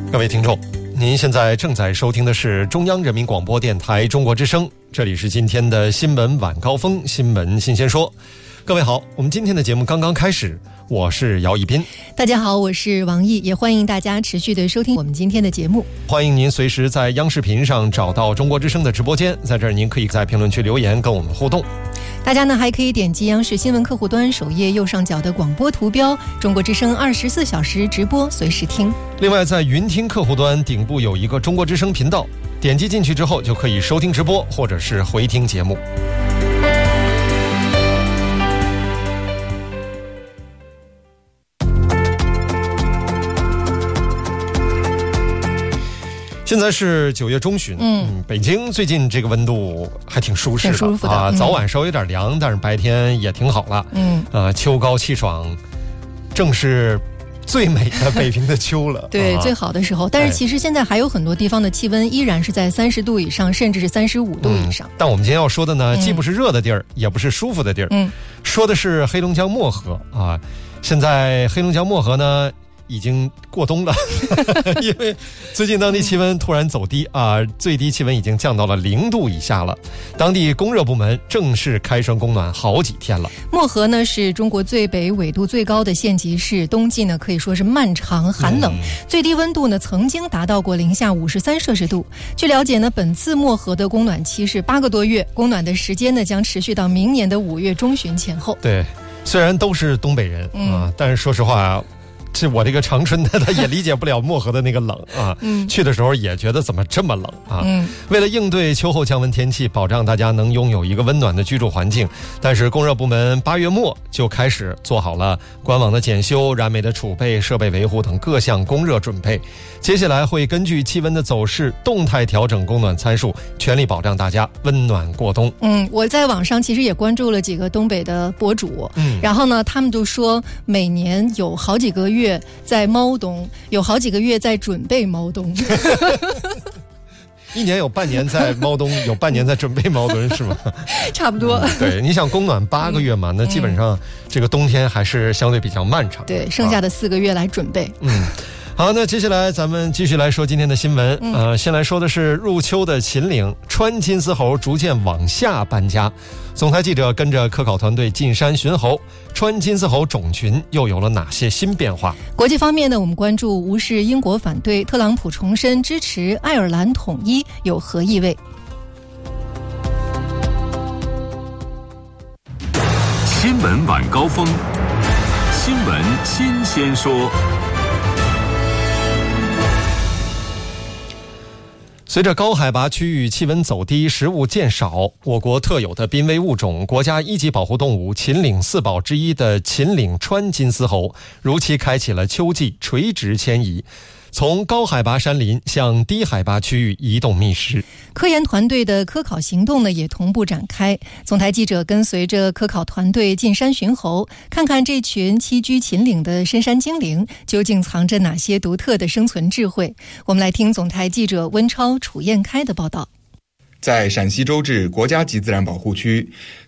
各位听众，您现在正在收听的是中央人民广播电台中国之声，这里是今天的新闻晚高峰，新闻新鲜说。各位好，我们今天的节目刚刚开始，我是姚一斌。 大家好，我是王毅，也欢迎大家持续的收听我们今天的节目。 欢迎您随时在央视频上找到中国之声的直播间，在这儿您可以在评论区留言跟我们互动。 大家呢还可以点击央视新闻客户端首页右上角的广播图标，中国之声24小时直播随时听。 另外在云听客户端顶部有一个中国之声频道，点击进去之后就可以收听直播或者是回听节目。现在是9月中旬，北京最近这个温度还挺舒适的， 挺舒服的啊，早晚稍微有点凉，但是白天也挺好了。秋高气爽，正是最美的北平的秋了。 对，最好的时候。但是其实现在还有很多地方的气温依然是在30度以上，甚至是35度以上。 但我们今天要说的呢，既不是热的地儿，也不是舒服的地儿，说的是黑龙江漠河啊。现在黑龙江漠河呢已经过冬了因为最近当地气温突然走低啊，最低气温已经降到了0度以下了。当地供热部门正式开栓供暖好几天了。 漠河呢是中国最北纬度最高的县级市，冬季呢可以说是漫长寒冷，最低温度呢曾经达到过零下53摄氏度。据了解呢，本次漠河的供暖期是8个多月，供暖的时间呢将持续到明年的5月中旬前后。 对，虽然都是东北人啊，但是说实话这我这个长春的他也理解不了漠河的那个冷啊，去的时候也觉得怎么这么冷啊。为了应对秋后降温天气，保障大家能拥有一个温暖的居住环境，但是供热部门8月末就开始做好了官网的检修、燃煤的储备、设备维护等各项供热准备。接下来会根据气温的走势动态调整供暖参数，全力保障大家温暖过冬。 我在网上其实也关注了几个东北的博主，然后呢他们就说每年有好几个月在猫冬，有好几个月在准备猫冬一年有半年在猫冬，有半年在准备猫冬是吗？ 差不多。 对，你想供暖8个月嘛，那基本上这个冬天还是相对比较漫长。 对，剩下的4个月来准备。 好，那接下来咱们继续来说今天的新闻。先来说的是入秋的秦岭，川金丝猴逐渐往下搬家。总台记者跟着科考团队进山寻猴，川金丝猴种群又有了哪些新变化？ 国际方面呢，我们关注无视英国反对，特朗普重申支持爱尔兰统一有何意味？ 新闻晚高峰，新闻新鲜说。 随着高海拔区域气温走低，食物渐少，我国特有的濒危物种、国家1级保护动物秦岭4宝之一的秦岭川金丝猴，如期开启了秋季垂直迁移，从高海拔山林向低海拔区域移动觅食。 科研团队的科考行动呢也同步展开。总台记者跟随着科考团队进山寻猴，看看这群栖居秦岭的深山精灵究竟藏着哪些独特的生存智慧。我们来听总台记者温超、楚燕开的报道。 在陕西周至国家级自然保护区，